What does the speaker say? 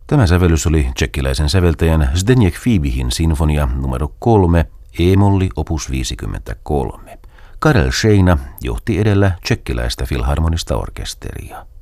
Tämä sävellys oli tšekkiläisen säveltäjän Zdeněk Fibihin sinfonia numero 3, E-molli opus 53. Karel Scheina johti edellä tšekkiläistä filharmonista orkesteria.